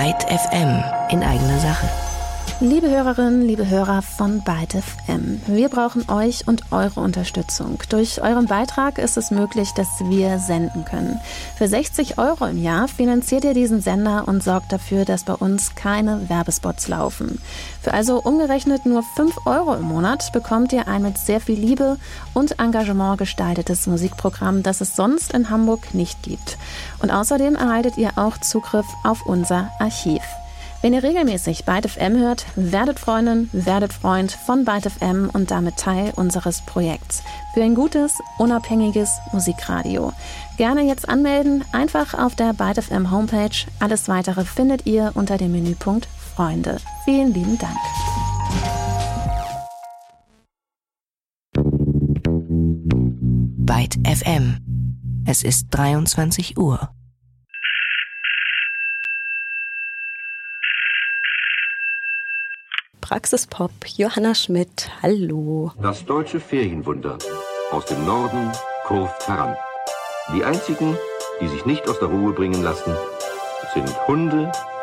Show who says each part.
Speaker 1: Byte FM in eigener Sache.
Speaker 2: Liebe Hörerinnen, liebe Hörer von Byte FM, wir brauchen euch und eure Unterstützung. Durch euren Beitrag ist es möglich, dass wir senden können. Für 60 € im Jahr finanziert ihr diesen Sender und sorgt dafür, dass bei uns keine Werbespots laufen. Für also umgerechnet nur 5 € im Monat bekommt ihr ein mit sehr viel Liebe und Engagement gestaltetes Musikprogramm, das es sonst in Hamburg nicht gibt. Und außerdem erhaltet ihr auch Zugriff auf unser Archiv. Wenn ihr regelmäßig Byte FM hört, werdet Freundin, werdet Freund von Byte FM und damit Teil unseres Projekts für ein gutes, unabhängiges Musikradio. Gerne jetzt anmelden, einfach auf der Byte FM Homepage. Alles Weitere findet ihr unter dem Menüpunkt Freunde. Vielen lieben Dank.
Speaker 1: Byte FM. Es ist 23 Uhr.
Speaker 3: Praxispop, Johanna Schmidt, hallo.
Speaker 4: Das deutsche Ferienwunder. Aus dem Norden kurvt heran. Die einzigen, die sich nicht aus der Ruhe bringen lassen, sind Hunde,